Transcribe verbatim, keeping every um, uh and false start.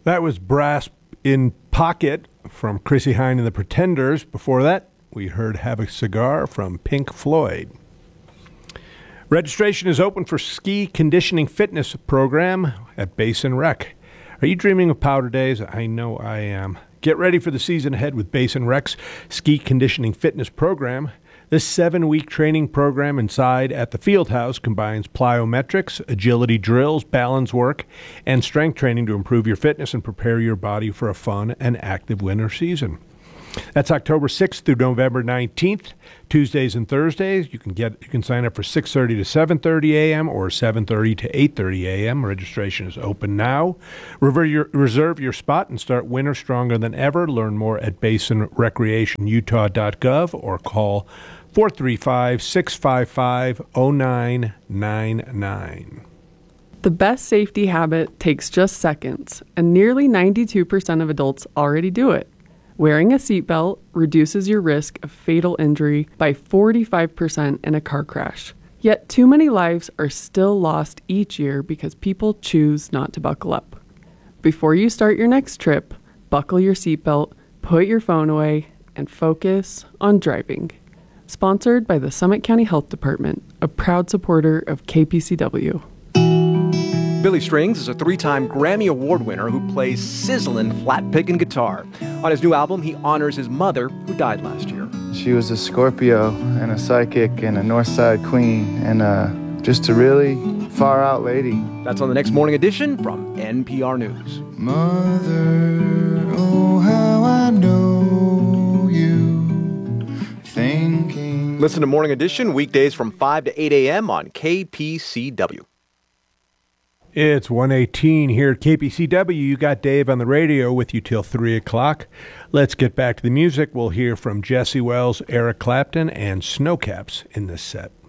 That was Brass in Pocket from Chrissie Hynde and the Pretenders. Before that, we heard Have a Cigar from Pink Floyd. Registration is open for ski conditioning fitness program at Basin Rec. Are you dreaming of powder days? I know I am. Get ready for the season ahead with Basin Rec's ski conditioning fitness program. This seven-week training program inside at the Fieldhouse combines plyometrics, agility drills, balance work, and strength training to improve your fitness and prepare your body for a fun and active winter season. That's October sixth through November nineteenth, Tuesdays and Thursdays. You can get you can sign up for six thirty to seven thirty a.m. or seven thirty to eight thirty a.m. Registration is open now. Reserve your, reserve your spot and start winter stronger than ever. Learn more at basin recreation utah dot gov or call four three five, six five five, zero nine nine nine. The best safety habit takes just seconds, and nearly ninety-two percent of adults already do it. Wearing a seatbelt reduces your risk of fatal injury by forty-five percent in a car crash. Yet too many lives are still lost each year because people choose not to buckle up. Before you start your next trip, buckle your seatbelt, put your phone away, and focus on driving. Sponsored by the Summit County Health Department, a proud supporter of K P C W. Billy Strings is a three-time Grammy Award winner who plays sizzling flat picking guitar. On his new album, he honors his mother, who died last year. She was a Scorpio and a psychic and a Northside queen and uh, just a really far-out lady. That's on the next Morning Edition from N P R News. Mother, oh, how I know you, thinking... Listen to Morning Edition weekdays from five to eight a.m. on K P C W. It's one eighteen here at K P C W. You got Dave on the radio with you till three o'clock. Let's get back to the music. We'll hear from Jesse Wells, Eric Clapton, and Snowcaps in this set.